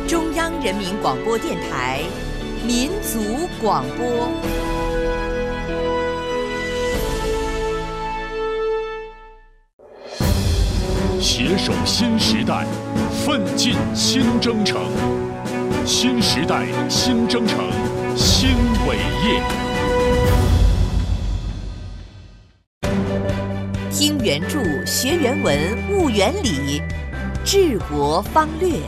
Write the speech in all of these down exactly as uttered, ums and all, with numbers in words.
中央人民广播电台民族广播。 携手新时代，奋进新征程。新时代新征程新伟业。 听原著，学原文，悟原理，治国方略。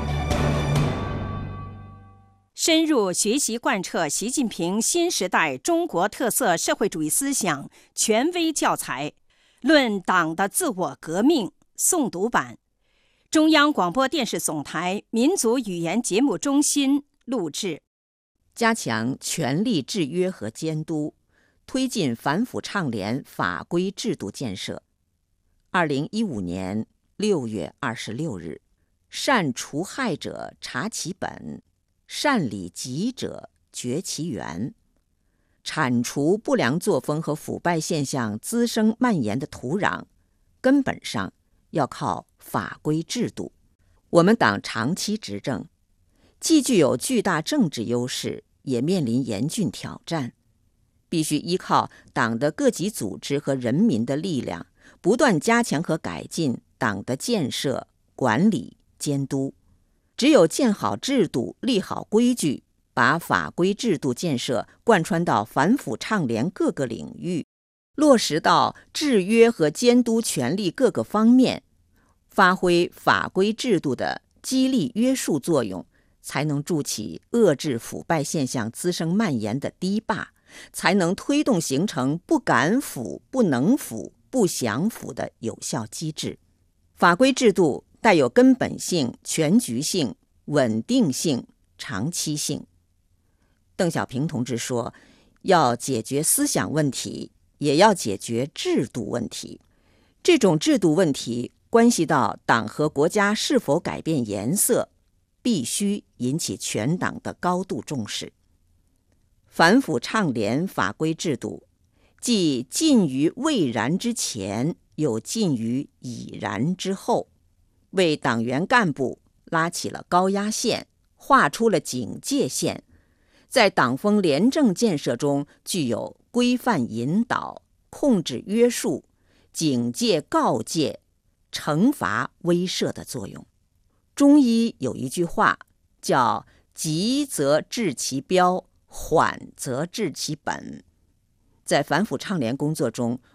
深入学习贯彻习近平新时代中国特色社会主义思想权威教材《论党的自我革命》诵读版，中央广播电视总台民族语言节目中心录制。 加强权力制约和监督，推进反腐倡廉法规制度建设。二零一五年六月二十六日，善除害者查其本，善理疾者绝其源。铲除不良作风和腐败现象滋生蔓延的土壤，根本上要靠法规制度。我们党长期执政，既具有巨大政治优势，也面临严峻挑战，必须依靠党的各级组织和人民的力量，不断加强和改进党的建设、管理、监督。只有建好制度、立好规矩，把法规制度建设贯穿到反腐倡廉各个领域，落实到制约和监督权力各个方面，发挥法规制度的激励约束作用，才能筑起遏制腐败现象滋生蔓延的堤坝，才能推动形成不敢腐、不能腐、不想腐的有效机制。法规制度带有根本性、全局性、稳定性、长期性。邓小平同志说，要解决思想问题，也要解决制度问题。这种制度问题关系到党和国家是否改变颜色，必须引起全党的高度重视。反腐倡廉法规制度，既近于未然之前，又近于已然之后，为党员干部拉起了高压线，画出了警戒线，在党风廉政建设中具有规范引导、控制约束、警戒告诫、惩罚威慑的作用。中医有一句话叫急则治其标，缓则治其本。在反腐倡廉工作中，